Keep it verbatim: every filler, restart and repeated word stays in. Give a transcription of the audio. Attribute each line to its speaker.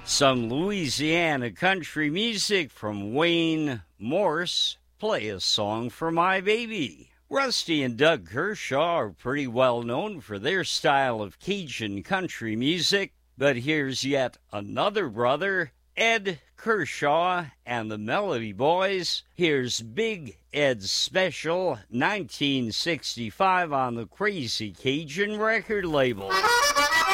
Speaker 1: Some Louisiana country music from Wayne Morse. Play a song for my baby. Rusty and Doug Kershaw are pretty well known for their style of Cajun country music, but here's yet another brother, Ed Kershaw and the Melody Boys. Here's Big Ed's Special, nineteen sixty-five on the Crazy Cajun record label.